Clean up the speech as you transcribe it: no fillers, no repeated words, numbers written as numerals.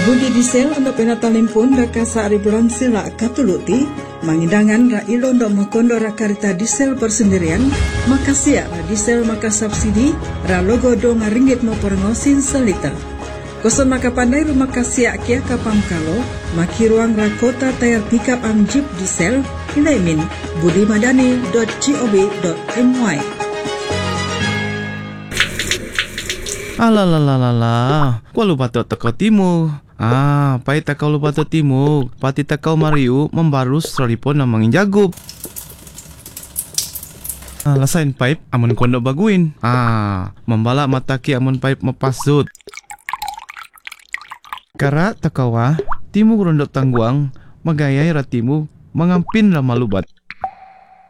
Budi diesel untuk penatalim pun raka saari bulan sila katuluti mangindangan ra ilo untuk mengkondo rakarita diesel persendirian makasih ra diesel maka subsidi ra logo do ngaringgit mau perengosin seliter. Koson maka pandai rumah kasih kia kapam kalo maki ruang rakota tayar pickup am jeep diesel ilaimin budimadani.gov.my. Alalalala, kau lupa teko timu. Pai takau lupa timu. Pati takau Mariu membarus seripon namangin jagup. Lasain pipe amun kondo baguin. Membala mataki amun pipe mepasut. Kara takawa timu rondok tangguang magayai ratimu mengampin lama lubat.